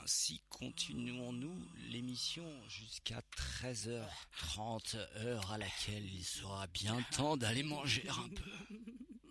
ainsi continuons-nous l'émission jusqu'à 13h30, heure à laquelle il sera bien temps d'aller manger un peu.